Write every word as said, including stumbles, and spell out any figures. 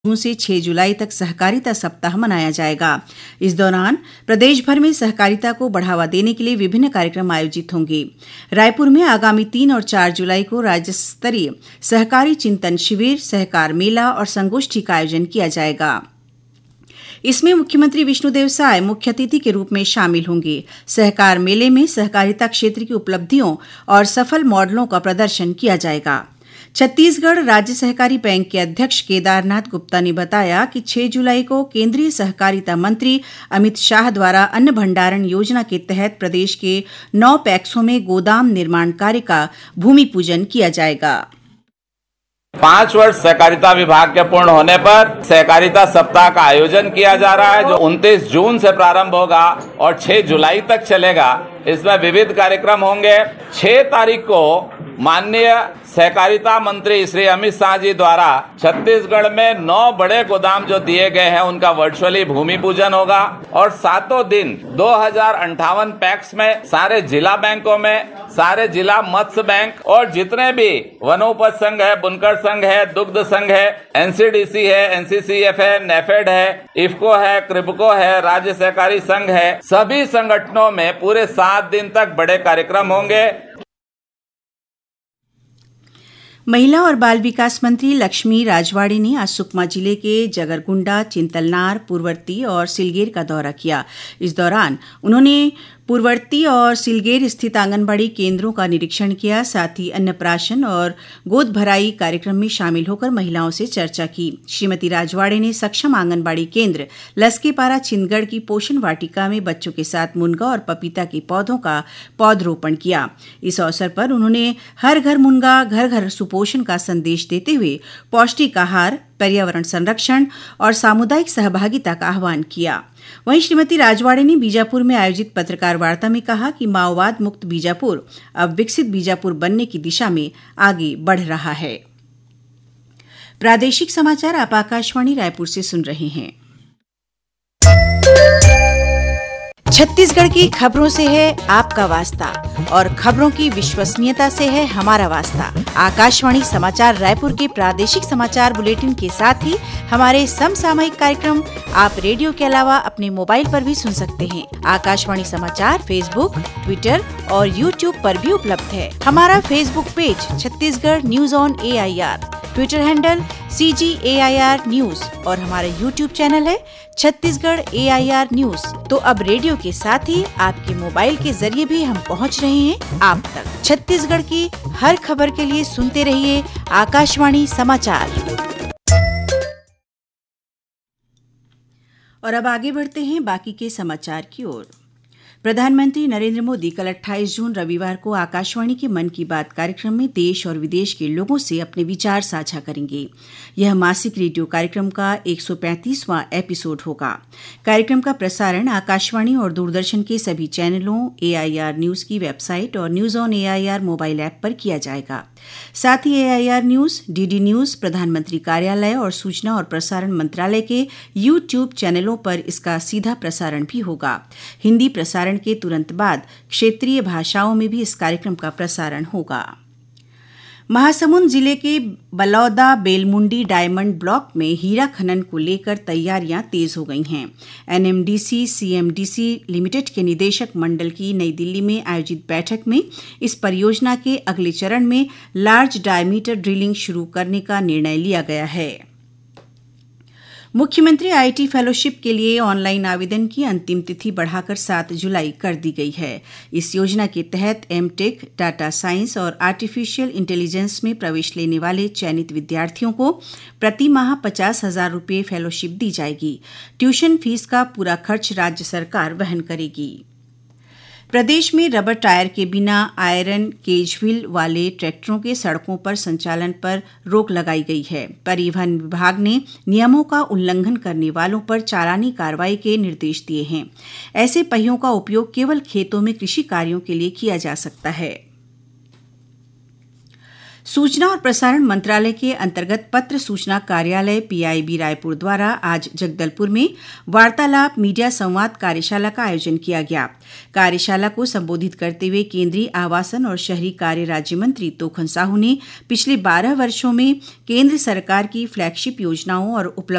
जून से छह जुलाई तक सहकारिता सप्ताह मनाया जाएगा। इस दौरान प्रदेश भर में सहकारिता को बढ़ावा देने के लिए विभिन्न कार्यक्रम आयोजित होंगे। रायपुर में आगामी तीन और चार जुलाई को राज्य स्तरीय सहकारी चिंतन शिविर, सहकार मेला और संगोष्ठी का आयोजन किया जाएगा। इसमें मुख्यमंत्री विष्णुदेव साय मुख्य अतिथि के रूप में शामिल होंगे। सहकार मेले में सहकारिता क्षेत्र की उपलब्धियों और सफल मॉडलों का प्रदर्शन किया जाएगा। छत्तीसगढ़ राज्य सहकारी बैंक के अध्यक्ष केदारनाथ गुप्ता ने बताया कि छह जुलाई को केंद्रीय सहकारिता मंत्री अमित शाह द्वारा अन्न भंडारण योजना के तहत प्रदेश के नौ पैक्सों में गोदाम निर्माण कार्य का भूमि पूजन किया जाएगा। पांच वर्ष सहकारिता विभाग के पूर्ण होने पर सहकारिता सप्ताह का आयोजन किया जा रहा है, जो उनतीस जून से प्रारंभ होगा और छह जुलाई तक चलेगा। इसमें विविध कार्यक्रम होंगे। छह तारीख को माननीय सहकारिता मंत्री श्री अमित शाह जी द्वारा छत्तीसगढ़ में नौ बड़े गोदाम जो दिए गए हैं उनका वर्चुअली भूमि पूजन होगा और सातों दिन दो हजार अंठावन पैक्स में सारे जिला बैंकों में, सारे जिला मत्स्य बैंक और जितने भी वनोपज संघ है, बुनकर संघ है, दुग्ध संघ है, एनसीडीसी है, एनसीसीएफ है, नेफेड है, इफ्को है, क्रिप्को है, राज्य सहकारी संघ है, सभी संगठनों में पूरे सात दिन तक बड़े कार्यक्रम होंगे। महिला और बाल विकास मंत्री लक्ष्मी राजवाड़े ने आज सुकमा जिले के जगरगुंडा, चिंतलनार, पूर्ववर्ती और सिलगेर का दौरा किया। इस दौरान उन्होंने पूर्ववर्ती और सिलगेर स्थित आंगनबाड़ी केंद्रों का निरीक्षण किया। साथ ही अन्नप्राशन और गोद भराई कार्यक्रम में शामिल होकर महिलाओं से चर्चा की। श्रीमती राजवाड़े ने सक्षम आंगनबाड़ी केंद्र लस्केपारा छिंदगढ़ की पोषण वाटिका में बच्चों के साथ मुनगा और पपीता के पौधों का पौधरोपण किया। इस अवसर पर उन्होंने हर घर मुनगा, घर घर सुपोषण का संदेश देते हुए पौष्टिक आहार, पर्यावरण संरक्षण और सामुदायिक सहभागिता का आह्वान किया। वहीं श्रीमती राजवाड़े ने बीजापुर में आयोजित पत्रकार वार्ता में कहा कि माओवाद मुक्त बीजापुर अब विकसित बीजापुर बनने की दिशा में आगे बढ़ रहा है। प्रादेशिक समाचार आप आकाशवाणी रायपुर से सुन रहे हैं। छत्तीसगढ़ की खबरों से है आपका वास्ता और खबरों की विश्वसनीयता से है हमारा वास्ता। आकाशवाणी समाचार रायपुर के प्रादेशिक समाचार बुलेटिन के साथ ही हमारे समसामयिक कार्यक्रम आप रेडियो के अलावा अपने मोबाइल पर भी सुन सकते हैं। आकाशवाणी समाचार फेसबुक, ट्विटर और यूट्यूब पर भी उपलब्ध है। हमारा Facebook page Chhattisgarh news on A I R, Twitter handle C ji A I R news और हमारा यूट्यूब चैनल है छत्तीसगढ़ ए आई आर न्यूज। तो अब रेडियो के साथ ही आपके मोबाइल के जरिए भी हम पहुंच रहे हैं आप तक। छत्तीसगढ़ की हर खबर के लिए सुनते रहिए आकाशवाणी समाचार। और अब आगे बढ़ते हैं बाकी के समाचार की ओर। प्रधानमंत्री नरेंद्र मोदी कल अट्ठाईस जून रविवार को आकाशवाणी के मन की बात कार्यक्रम में देश और विदेश के लोगों से अपने विचार साझा करेंगे। यह मासिक रेडियो कार्यक्रम का एक सौ पैंतीसवां एपिसोड होगा। कार्यक्रम का प्रसारण आकाशवाणी और दूरदर्शन के सभी चैनलों, ए आई आर न्यूज की वेबसाइट और news on A I R mobile app पर किया जाएगा। साथ ही ए I R news, D D news, प्रधानमंत्री कार्यालय और सूचना और प्रसारण मंत्रालय के यूट्यूब चैनलों पर इसका सीधा प्रसारण भी होगा। हिंदी प्रसारण के तुरंत बाद क्षेत्रीय भाषाओं में भी इस कार्यक्रम का प्रसारण होगा। महासमुंद जिले के बलौदा बेलमुंडी डायमंड ब्लॉक में हीरा खनन को लेकर तैयारियां तेज हो गई हैं। N M D C C M D C limited के निदेशक मंडल की नई दिल्ली में आयोजित बैठक में इस परियोजना के अगले चरण में लार्ज डायमीटर ड्रिलिंग शुरू करने का निर्णय लिया गया है। मुख्यमंत्री आई टी फेलोशिप के लिए ऑनलाइन आवेदन की अंतिम तिथि बढ़ाकर सात जुलाई कर दी गई है। इस योजना के तहत एम टेक, डाटा साइंस और आर्टिफिशियल इंटेलिजेंस में प्रवेश लेने वाले चयनित विद्यार्थियों को प्रति माह पचास हजार रुपये फेलोशिप दी जाएगी। ट्यूशन फीस का पूरा खर्च राज्य सरकार वहन करेगी। प्रदेश में रबर टायर के बिना आयरन केज व्हील वाले ट्रैक्टरों के सड़कों पर संचालन पर रोक लगाई गई है। परिवहन विभाग ने नियमों का उल्लंघन करने वालों पर चालानी कार्रवाई के निर्देश दिए हैं। ऐसे पहियों का उपयोग केवल खेतों में कृषि कार्यों के लिए किया जा सकता है। सूचना और प्रसारण मंत्रालय के अंतर्गत पत्र सूचना कार्यालय पी आई बी रायपुर द्वारा आज जगदलपुर में वार्तालाप मीडिया संवाद कार्यशाला का आयोजन किया गया। कार्यशाला को संबोधित करते हुए केंद्रीय आवासन और शहरी कार्य राज्य मंत्री तोखन साहू ने पिछले बारह वर्षों में केंद्र सरकार की फ्लैगशिप योजनाओं और उपलब्ध